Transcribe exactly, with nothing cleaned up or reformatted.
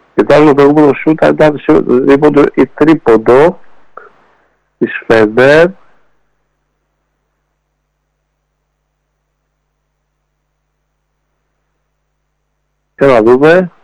Και το άλλο προηγούμενο σούτ ήταν η τρίποντο της Φέντερ. Και να δούμε.